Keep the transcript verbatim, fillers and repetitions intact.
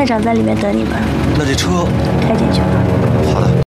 长在里面等你们。 那这车开进去吧。 好的。